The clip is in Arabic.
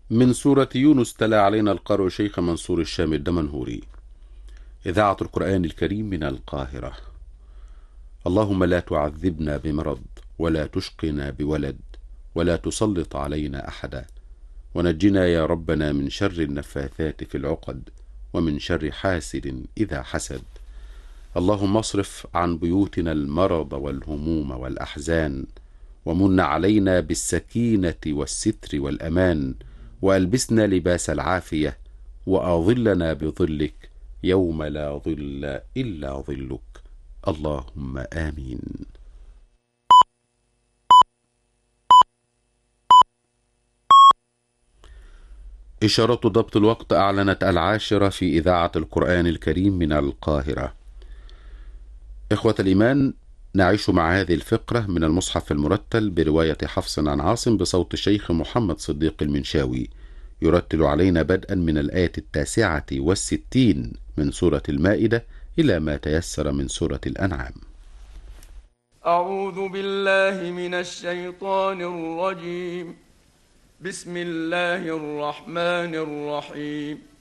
من سورة يونس تلا علينا القارئ شيخ منصور الشام الدمنهوري. إذاعة القرآن الكريم من القاهرة. اللهم لا تعذبنا بمرض، ولا تشقنا بولد، ولا تسلط علينا أحدا، ونجنا يا ربنا من شر النفاثات في العقد، ومن شر حاسد إذا حسد. اللهم اصرف عن بيوتنا المرض والهموم والأحزان، ومن علينا بالسكينة والستر والأمان، وألبسنا لباس العافية، وأظلنا بظلك يوم لا ظل إلا ظلك. اللهم آمين. إشارة ضبط الوقت أعلنت 10 في إذاعة القرآن الكريم من القاهرة. إخوة الإيمان، نعيش مع هذه الفقرة من المصحف المرتل برواية حفص عن عاصم بصوت الشيخ محمد صديق المنشاوي، يرتل علينا بدءا من الآية 69 من سورة المائدة إلى ما تيسر من سورة الأنعام. أعوذ بالله من الشيطان الرجيم. بسم الله الرحمن الرحيم.